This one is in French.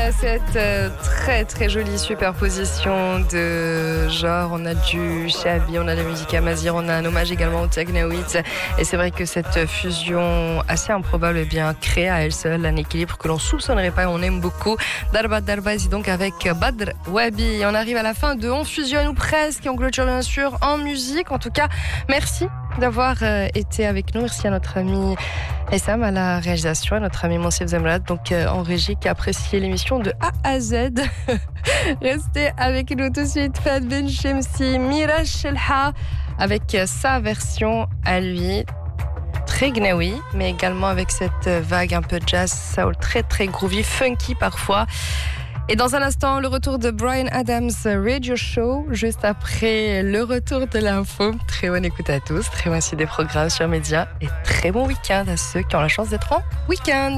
à cette très très jolie superposition de genres. On a du Shabi, on a la musique amazigh, on a un hommage également au Tagnaoui. Et c'est vrai que cette fusion assez improbable crée à elle seule un équilibre que l'on soupçonnerait pas et on aime beaucoup. Darba Darba, c'est donc avec Badr Wabi. On arrive à la fin de On fusionne ou presque et on clôture bien sûr en musique. En tout cas, merci d'avoir été avec nous. Merci à notre ami Essam à la réalisation, à notre ami Monsef Zemrad, donc en régie, qui a apprécié l'émission de A à Z. Restez avec nous tout de suite. Fad Ben Chemsi, Mira Shelha, avec sa version à lui, très gnawi, mais également avec cette vague un peu jazz, soul, très très groovy, funky parfois. Et dans un instant, le retour de Bryan Adams Radio Show, juste après le retour de l'info. Très bonne écoute à tous, très bon suivi des programmes sur Média et très bon week-end à ceux qui ont la chance d'être en week-end.